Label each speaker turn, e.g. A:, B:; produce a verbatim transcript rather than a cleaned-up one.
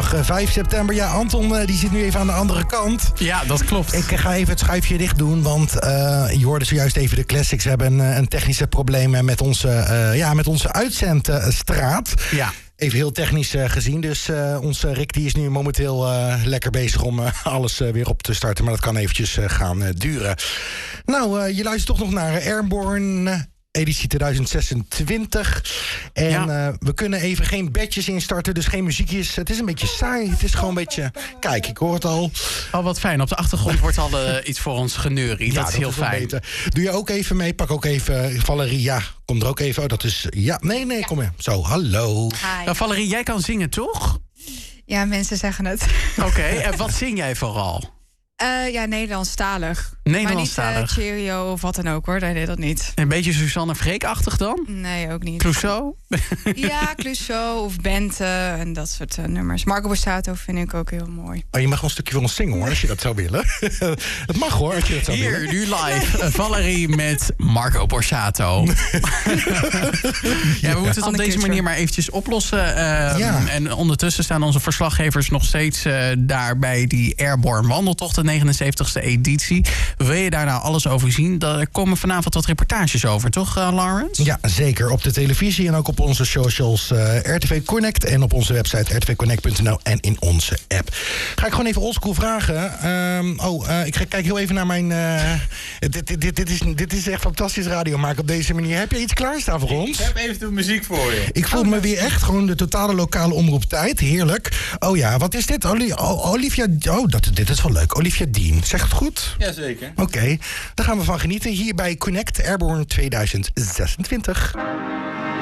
A: Dinsdag vijf september. Ja, Anton uh, die zit nu even aan de andere kant.
B: Ja, dat klopt.
A: Ik ga even het schuifje dicht doen, want uh, je hoorde zojuist even de classics. We hebben een, een technische probleem met onze, uh, ja, met onze uitzendstraat.
B: Ja.
A: Even heel technisch uh, gezien. Dus uh, onze Rick die is nu momenteel uh, lekker bezig om uh, alles uh, weer op te starten. Maar dat kan eventjes uh, gaan uh, duren. Nou, uh, je luistert toch nog naar Airborne... editie tweeduizend zesentwintig. En ja. uh, we kunnen even geen badges instarten, dus geen muziekjes. Het is een beetje saai. Het is gewoon een beetje... Kijk, ik hoor het al.
B: Oh, wat fijn. Op de achtergrond wordt al uh, iets voor ons geneurie. Ja, dat is dat heel is fijn.
A: Beter. Doe je ook even mee. Pak ook even Valerie. Ja, kom er ook even. Oh, dat is... Ja, nee, nee, kom maar. Zo, hallo.
B: Nou, Valerie, jij kan zingen, toch?
C: Ja, mensen zeggen het.
B: Oké, okay, en wat zing jij vooral?
C: Uh, ja, Nederlandstalig.
B: Nederlandstalig.
C: Maar niet uh, Cheerio of wat dan ook, hoor. Nee, nee, dat niet.
B: Een beetje Suzanne Freek-achtig dan?
C: Nee, ook niet.
B: Clouseau?
C: Ja, Clouseau of Bente en dat soort uh, nummers. Marco Borsato vind ik ook heel mooi.
A: Oh, je mag wel een stukje voor ons zingen, hoor, als je dat zou willen. Dat mag, hoor, als je dat zou
B: Hier,
A: willen.
B: nu live. Valerie met Marco Borsato. Ja, we moeten het op deze manier maar eventjes oplossen. Uh, ja. En ondertussen staan onze verslaggevers nog steeds uh, daar bij die Airborne Wandeltocht, de negenenzeventigste editie. Wil je daar nou alles over zien? Daar komen vanavond wat reportages over, toch, uh, Lawrence?
A: Ja, zeker. Op de televisie en ook op onze socials uh, R T V Connect en op onze website r t v connect punt n l en in onze app. Ga ik gewoon even oldschool vragen. Um, oh, uh, ik ga kijken heel even naar mijn... Uh, dit, dit, dit, dit, is, dit is echt fantastisch radio maken op deze manier. Heb je iets klaarstaan voor ons?
D: Ik heb even de muziek voor je.
A: Ik voel oh, me weer echt gewoon de totale lokale omroeptijd. Heerlijk. Oh ja, wat is dit? Oli- oh, Olivia... Oh, dat, dit is wel leuk. Olivia Dean. Zeg het goed?
D: Jazeker.
A: Oké, okay. Daar gaan we van genieten hier bij Connect Airborne tweeduizend zesentwintig.